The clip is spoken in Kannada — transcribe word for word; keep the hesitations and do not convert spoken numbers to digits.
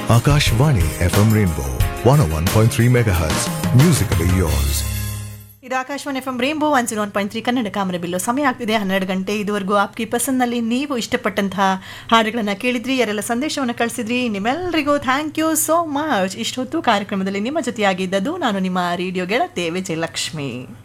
Akashvani F M Rainbow one oh one point three megahertz. Musically yours. ಇದು Akashvani F M rainbow one zero one point three Kannada ಕಾಮರಬಿಲ್ಲು. ಸಮಯ ಆಗ್ತಿದೆ ಹನ್ನೆರಡು ಗಂಟೆ. ಇದುವರೆಗೂ ಆಪ್ಕಿ ಪಸಂದ್ನಲ್ಲಿ ನೀವು ಇಷ್ಟಪಟ್ಟಂತಹ ಹಾಡುಗಳನ್ನು ಕೇಳಿದ್ರಿ, ಯಾರೆಲ್ಲ ಸಂದೇಶವನ್ನು ಕಳಿಸಿದ್ರಿ, ನಿಮ್ಮೆಲ್ಲರಿಗೂ ಥ್ಯಾಂಕ್ ಯು ಸೋ ಮಚ್. ಇಷ್ಟೊತ್ತು ಕಾರ್ಯಕ್ರಮದಲ್ಲಿ ನಿಮ್ಮ ಜೊತೆಯಾಗಿದ್ದದ್ದು ನಾನು ನಿಮ್ಮ ರೇಡಿಯೋ ಗೆಳತಿ ವಿಜಯಲಕ್ಷ್ಮಿ.